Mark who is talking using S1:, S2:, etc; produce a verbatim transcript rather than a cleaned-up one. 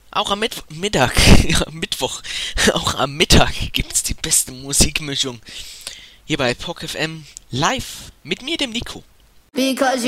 S1: Auch am Mittw Mittag, ja, Mittwoch, auch am Mittag gibt's die beste Musikmischung. Hier bei P O C F M live mit mir, dem Nico.
S2: Because